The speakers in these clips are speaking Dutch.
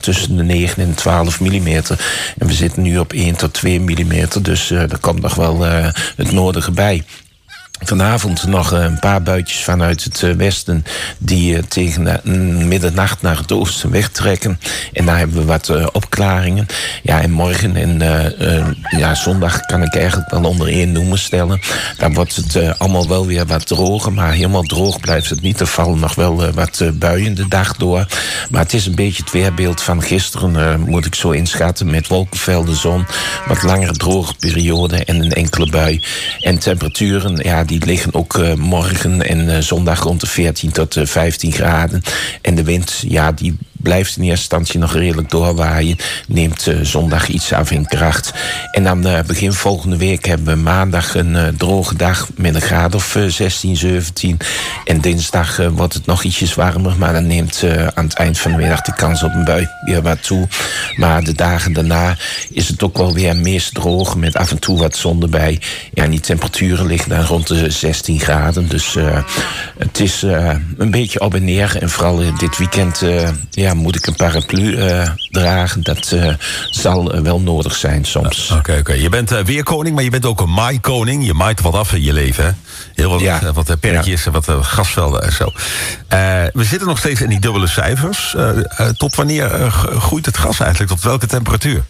tussen de 9 en 12 millimeter. En we zitten nu op 1 tot 2 millimeter. Dus er komt nog wel het nodige bij. Vanavond nog een paar buitjes vanuit het westen die tegen middernacht naar het oosten wegtrekken. En daar hebben we wat opklaringen. Ja, en morgen en zondag kan ik eigenlijk wel onder één noemer stellen. Dan wordt het allemaal wel weer wat droger, maar helemaal droog blijft het niet. Er vallen nog wel wat buien de dag door. Maar het is een beetje het weerbeeld van gisteren, moet ik zo inschatten, met wolkenvelden, zon, wat langere droge periode en een enkele bui. En temperaturen, ja, die liggen ook morgen en zondag rond de 14 tot 15 graden. En de wind, ja, die blijft in eerste instantie nog redelijk doorwaaien. Neemt zondag iets af in kracht. En dan begin volgende week hebben we maandag een droge dag met een graad of 16, 17. En dinsdag wordt het nog ietsjes warmer. Maar dan neemt aan het eind van de middag de kans op een bui weer wat toe. Maar de dagen daarna is het ook wel weer meest droog met af en toe wat zon erbij. Ja, en die temperaturen liggen dan rond de 16 graden. Dus het is een beetje op en neer. En vooral dit weekend moet ik een paraplu dragen. Dat zal wel nodig zijn soms. Oké. Je bent weerkoning, maar je bent ook een maaikoning. Je maait wat af in je leven, hè? Heel wat perretjes en wat grasvelden en zo. We zitten nog steeds in die dubbele cijfers. Tot wanneer groeit het gras eigenlijk? Tot welke temperatuur?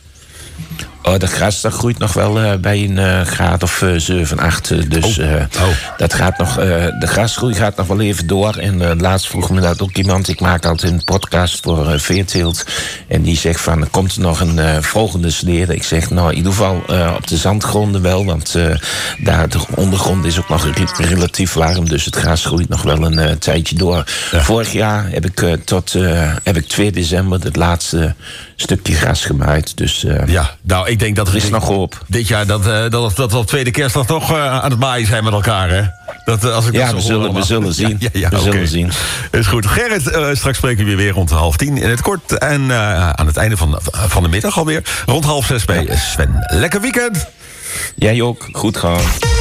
Oh, dat gras dat groeit nog wel bij een graad of 7, 8. Dus dat gaat nog, de grasgroei gaat nog wel even door. En laatst vroeg me dat ook iemand. Ik maak altijd een podcast voor Veerteelt. En die zegt van, komt er nog een volgende snede? Ik zeg, nou, in ieder geval op de zandgronden wel. Want daar de ondergrond is ook nog relatief warm. Dus het gras groeit nog wel een tijdje door. Ja. Vorig jaar heb ik 2 december het laatste stukje gras gemaaid. Dus nou, ik denk dat er is nog hoop. Dit jaar dat we op tweede kerstdag toch aan het maaien zijn met elkaar, hè? We zullen zien. We zullen zien. Is goed. Gerrit, straks spreken we weer rond 9:30 in het kort. En aan het einde van de middag alweer. Rond 5:30 bij Sven. Lekker weekend! Jij ook. Goed gaan.